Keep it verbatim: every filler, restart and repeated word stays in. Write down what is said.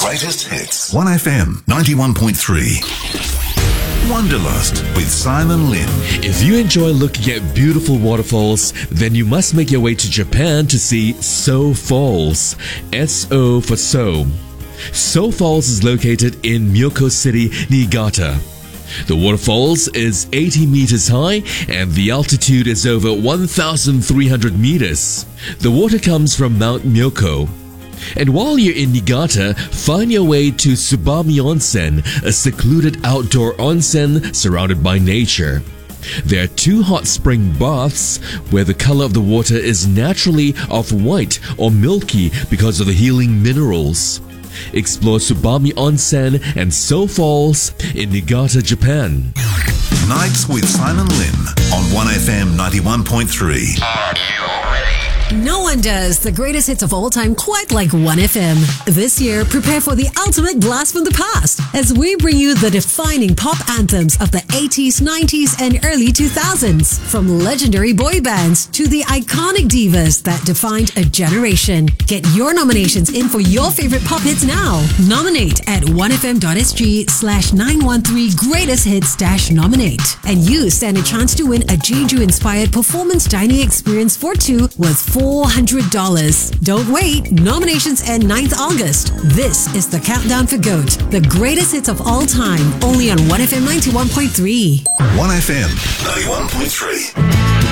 greatest hits. one F M ninety-one point three. Wanderlust with Simon Lim. If you enjoy looking at beautiful waterfalls, then you must make your way to Japan to see So Falls. S O for So. So Falls is located in Myoko City, Niigata. The waterfalls is eighty meters high and the altitude is over one thousand three hundred meters. The water comes from Mount Myoko. And while you're in Niigata, find your way to Tsubami Onsen, a secluded outdoor onsen surrounded by nature. There are two hot spring baths where the color of the water is naturally off-white or milky because of the healing minerals. Explore Tsubami Onsen and So Falls in Niigata, Japan. Nights with Simon Lim on one F M ninety-one point three. No one does the greatest hits of all time quite like one F M. This year, prepare for the ultimate blast from the past as we bring you the defining pop anthems of the eighties, nineties, and early two thousands. From legendary boy bands to the iconic divas that defined a generation. Get your nominations in for your favorite pop hits now. Nominate at one F M dot S G slash nine one three greatest hits dash nominate. And you stand a chance to win a Jeju-inspired performance dining experience for two worth four hundred dollars. Don't wait. Nominations end ninth August. This is the countdown for GOAT, the greatest hits of all time, only on one F M ninety-one point three. one F M ninety-one point three.